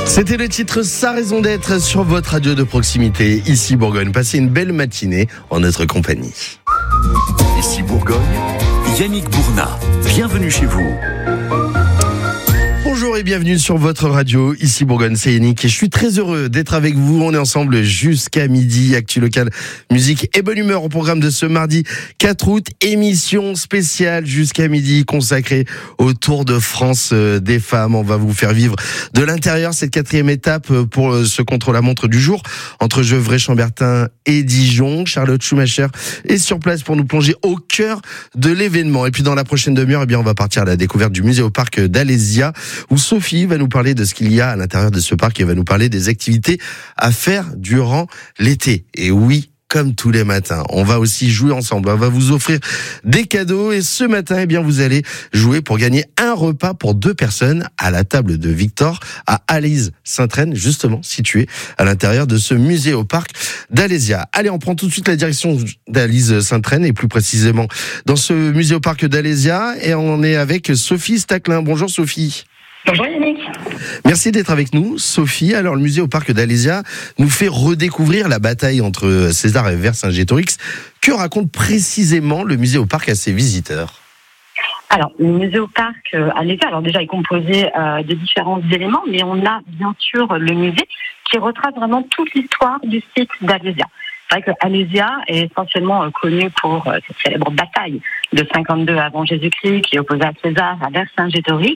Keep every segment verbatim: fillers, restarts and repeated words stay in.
C'était le titre Sa raison d'être sur votre radio de proximité, ici Bourgogne. Passez une belle matinée en notre compagnie. Ici Bourgogne, Yannick Bournat. Bienvenue chez vous. Bonjour et bienvenue sur votre radio, ici Bourgogne, c'est Yannick et je suis très heureux d'être avec vous. On est ensemble jusqu'à midi, actu local, musique et bonne humeur au programme de ce mardi quatre août. Émission spéciale jusqu'à midi consacrée au Tour de France des femmes. On va vous faire vivre de l'intérieur cette quatrième étape pour ce contre-la-montre du jour entre Gevrey-Chambertin et Dijon. Charlotte Schumacher est sur place pour nous plonger au cœur de l'événement. Et puis dans la prochaine demi-heure, eh bien, on va partir à la découverte du musée au parc d'Alésia, où Sophie va nous parler de ce qu'il y a à l'intérieur de ce parc et va nous parler des activités à faire durant l'été. Et oui, comme tous les matins, on va aussi jouer ensemble. On va vous offrir des cadeaux et ce matin, eh bien, vous allez jouer pour gagner un repas pour deux personnes à la table de Victor à Alise-Sainte-Reine, justement située à l'intérieur de ce musée au parc d'Alésia. Allez, on prend tout de suite la direction d'Alise-Sainte-Reine et plus précisément dans ce musée au parc d'Alésia et on est avec Sophie Staclin. Bonjour Sophie. Bonjour Yannick. Merci d'être avec nous, Sophie. Alors, le musée au parc d'Alésia nous fait redécouvrir la bataille entre César et Vercingétorix. Que raconte précisément le musée au parc à ses visiteurs ? Alors, le musée au parc euh, Alésia, alors déjà, est composé euh, de différents éléments, mais on a bien sûr le musée qui retrace vraiment toute l'histoire du site d'Alésia. C'est vrai que Alésia est essentiellement euh, connu pour euh, cette célèbre bataille de cinquante-deux avant Jésus-Christ qui opposa César à Vercingétorix.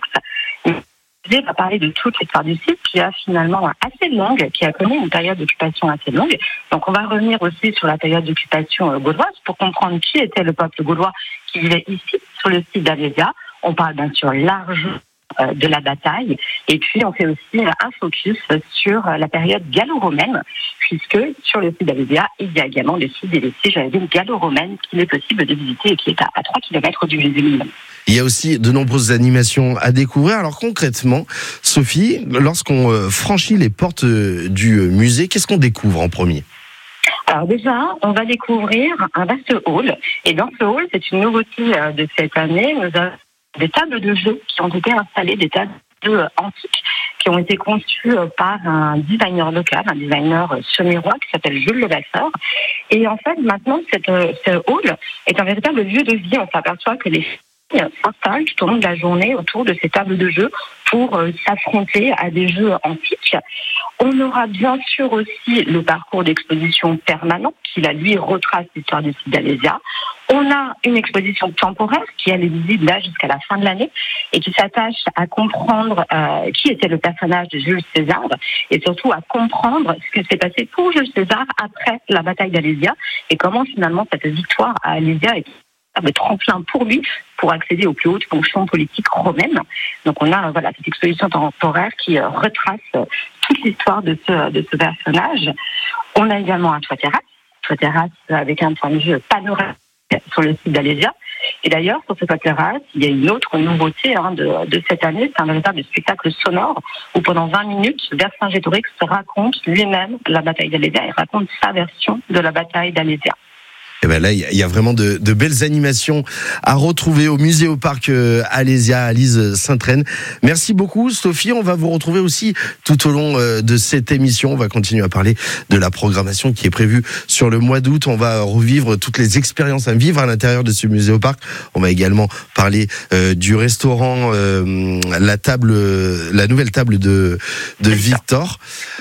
On va parler de toute l'histoire du site qui a finalement assez longue, qui a connu une période d'occupation assez longue. Donc on va revenir aussi sur la période d'occupation gauloise pour comprendre qui était le peuple gaulois qui vivait ici sur le site d'Alésia. On parle bien sûr largement de la bataille et puis on fait aussi un focus sur la période gallo-romaine puisque sur le site d'Alésia il y a également des sites et des vestiges à la ville gallo-romaine qu'il est possible de visiter et qui est à, à trois kilomètres du musée lui-même. Il y a aussi de nombreuses animations à découvrir. Alors concrètement, Sophie, lorsqu'on franchit les portes du musée, qu'est-ce qu'on découvre en premier ? Alors déjà, on va découvrir un vaste hall et dans ce hall, c'est une nouveauté de cette année, nous avons des tables de jeu qui ont été installées, des tables de jeu antiques qui ont été conçues par un designer local, un designer semi-roi qui s'appelle Jules Levasseur. Et en fait, maintenant, cette, ce hall est un véritable lieu de vie. On s'aperçoit que les filles s'installent tout au long de la journée autour de ces tables de jeu pour euh, s'affronter à des jeux antiques. On aura bien sûr aussi le parcours d'exposition permanent qui, là, lui, retrace l'histoire du site d'Alésia. On a une exposition temporaire qui, elle, est visible là jusqu'à la fin de l'année et qui s'attache à comprendre euh, qui était le personnage de Jules César et surtout à comprendre ce qui s'est passé pour Jules César après la bataille d'Alésia et comment finalement cette victoire à Alésia est de tremplin pour lui pour accéder aux plus hautes fonctions politiques romaines. Donc on a voilà cette exposition temporaire qui euh, retrace euh, toute l'histoire de ce de ce personnage. On a également un toit terrasse, toit terrasse avec un point de vue panoramique sur le site d'Alésia. Et d'ailleurs sur ce toit terrasse, il y a une autre nouveauté hein, de de cette année, c'est un véritable spectacle sonore où pendant vingt minutes, Vercingétorix raconte lui-même la bataille d'Alésia et raconte sa version de la bataille d'Alésia. Et ben là, il y a vraiment de, de belles animations à retrouver au musée au parc euh, Alésia, Alise-Sainte-Reine. Merci beaucoup, Sophie. On va vous retrouver aussi tout au long euh, de cette émission. On va continuer à parler de la programmation qui est prévue sur le mois d'août. On va revivre toutes les expériences à vivre à l'intérieur de ce musée au parc. On va également parler euh, du restaurant, euh, la table, la nouvelle table de, de Victor.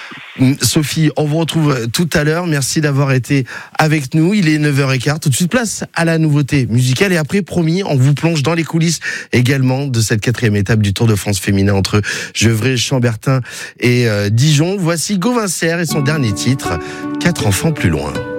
Sophie, on vous retrouve tout à l'heure. Merci d'avoir été avec nous. Il est neuf heures quinze. Tout de suite, place à la nouveauté musicale. Et après, promis, on vous plonge dans les coulisses également de cette quatrième étape du Tour de France féminin entre Gevrey-Chambertin et euh, Dijon. Voici Gauvin Serre et son dernier titre, Quatre enfants plus loin.